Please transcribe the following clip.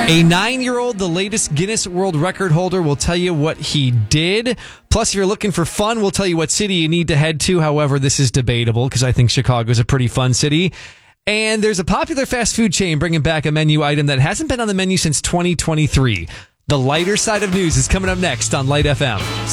A 9-year-old, the latest Guinness World Record holder, will tell you what he did. Plus, if you're looking for fun, we'll tell you what city you need to head to. However, this is debatable because I think Chicago is a pretty fun city. And there's a popular fast food chain bringing back a menu item that hasn't been on the menu since 2023. The lighter side of news is coming up next on Light FM.